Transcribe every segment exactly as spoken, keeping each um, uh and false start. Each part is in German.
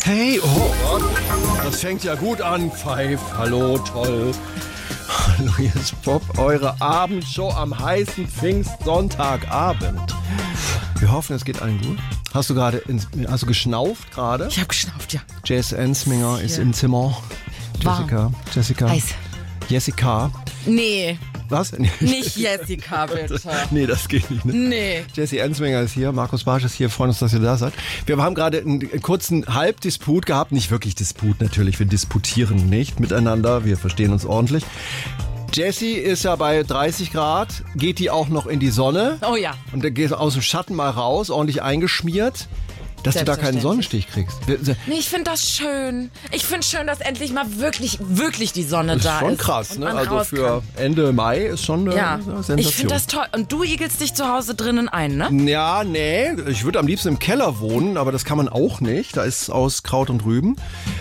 Hey, oh Gott, das fängt ja gut an. Pfeif, hallo, toll. Hallo, hier ist Pop, eure Abendshow am heißen Pfingstsonntagabend. Wir hoffen, es geht allen gut. Hast du gerade, ins, hast du geschnauft gerade? Ich habe geschnauft, ja. Jess Ensminger ist im Zimmer. Jessica, Warm. Jessica. Heiß. Jessica. Nee. Was? Nicht Jessica, bitte. Nee, das geht nicht. Ne? Nee. Jessie Ensminger ist hier, Markus Bartsch ist hier, freuen uns, dass ihr da seid. Wir haben gerade einen kurzen Halbdisput gehabt, nicht wirklich Disput natürlich, wir disputieren nicht miteinander, wir verstehen uns ordentlich. Jessie ist ja bei dreißig Grad, geht die auch noch in die Sonne. Oh ja. Und dann geht aus dem Schatten mal raus, ordentlich eingeschmiert. Dass du da keinen Sonnenstich kriegst. Nee, ich finde das schön. Ich finde schön, dass endlich mal wirklich, wirklich die Sonne das da ist. Schon ist krass, ne? Also raus für kann. Ende Mai ist schon eine ja. Sensation. Ich finde das toll. Und du igelst dich zu Hause drinnen ein, ne? Ja, nee. Ich würde am liebsten im Keller wohnen, aber das kann man auch nicht. Da ist aus Kraut und Rüben.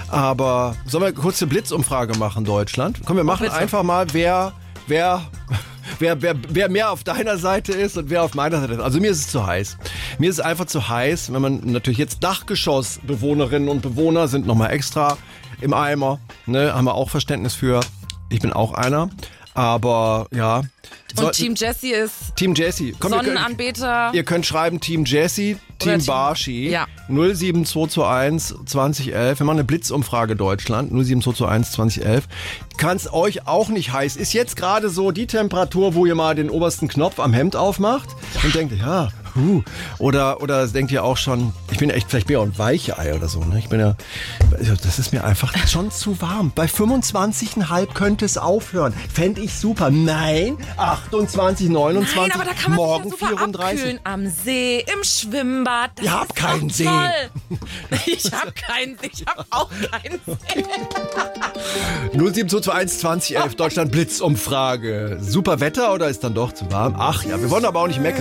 Aber sollen wir kurz eine Blitzumfrage machen, Deutschland? Komm, wir machen oh, einfach mal, wer, wer... Wer, wer, wer mehr auf deiner Seite ist und wer auf meiner Seite ist. Also mir ist es zu heiß. Mir ist es einfach zu heiß, wenn man natürlich jetzt Dachgeschossbewohnerinnen und Bewohner sind nochmal extra im Eimer. Ne, haben wir auch Verständnis für. Ich bin auch einer. Aber ja. Und Team Jessie ist Team Jessie. Komm, Sonnenanbeter. Ihr könnt, ihr könnt schreiben Team Jessie, Team Barschi. Ja. null sieben zwei zwei eins zwanzig elf. Wir machen eine Blitzumfrage Deutschland. null sieben zwei zwei eins zwanzig elf. Kann es euch auch nicht heiß. Ist jetzt gerade so die Temperatur, wo ihr mal den obersten Knopf am Hemd aufmacht und denkt, ja, huh. Oder, oder denkt ihr auch schon, ich bin echt, vielleicht bin ich auch ein Weichei oder so. Ne? Ich bin ja, das ist mir einfach schon zu warm. Bei fünfundzwanzig Komma fünf könnte es aufhören. Fände ich super. Nein, achtundzwanzig, neunundzwanzig, Nein, aber da kann man morgen sich ja super vierunddreißig. Abkühlen am See, im Schwimmbad. Das Ihr habt ist keinen doch See. Toll. Ich hab keinen See. Ich hab auch keinen See. null sieben zwei zwei eins zwanzig elf, Deutschland Blitzumfrage. Super Wetter oder ist dann doch zu warm? Ach ja, wir wollen aber auch nicht meckern.